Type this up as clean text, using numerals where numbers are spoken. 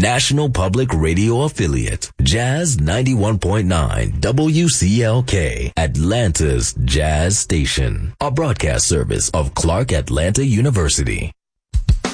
national public radio affiliate, Jazz 91.9 WCLK, Atlanta's Jazz Station, a broadcast service of Clark Atlanta University.